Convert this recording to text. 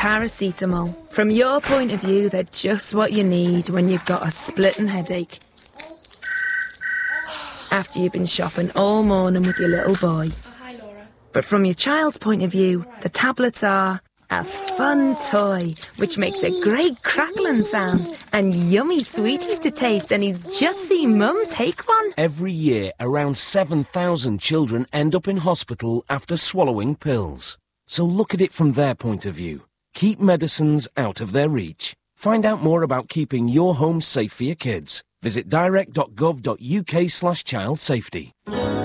Paracetamol. From your point of view, they're just what you need when you've got a splitting headache. After you've been shopping all morning with your little boy. Hi, Laura. But from your child's point of view, the tablets are a fun toy, which makes a great crackling sound and yummy sweeties to taste, and he's just seen Mum take one. Every year, around 7,000 children end up in hospital after swallowing pills. So look at it from their point of view. Keep medicines out of their reach. Find out more about keeping your home safe for your kids. Visit direct.gov.uk/child safety.